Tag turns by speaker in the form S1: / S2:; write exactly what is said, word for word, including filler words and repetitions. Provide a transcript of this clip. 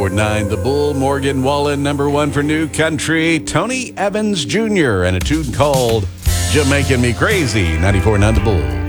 S1: ninety-four point nine The Bull. Morgan Wallen, number one for New Country. Tony Evans Junior and a tune called Jamaican Me Crazy. ninety-four point nine The Bull.